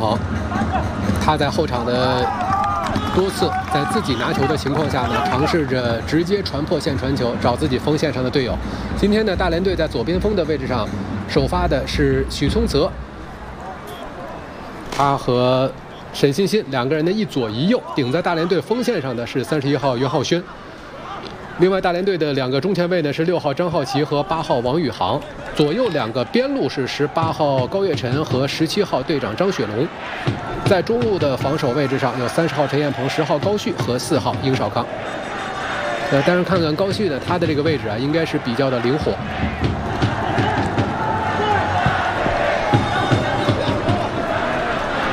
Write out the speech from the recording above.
鹏，他在后场的多次在自己拿球的情况下呢，尝试着直接传破线传球，找自己锋线上的队友。今天呢，大连队在左边锋的位置上首发的是许聪泽，他和沈欣欣两个人的一左一右，顶在大连队锋线上的是31号袁浩轩。另外，大连队的两个中前卫呢是6号张浩奇和8号王宇航，左右两个边路是18号高跃晨和17号队长张雪龙。在中路的防守位置上有30号陈彦鹏、10号高旭和4号殷少康。但是看看高旭呢，他的这个位置啊，应该是比较的灵活。